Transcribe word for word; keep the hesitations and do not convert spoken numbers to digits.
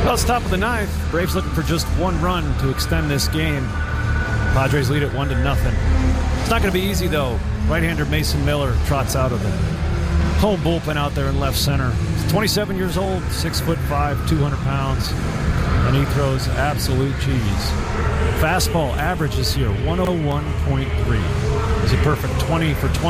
Well, it's top of the ninth. Braves looking for just one run to extend this game. Padres lead it one to nothing. It's not going to be easy, though. Right-hander Mason Miller trots out of the home bullpen out there in left center. He's twenty-seven years old, six foot five, two hundred pounds, and he throws absolute cheese. Fastball average this year, one oh one point three. He's a perfect twenty for twenty.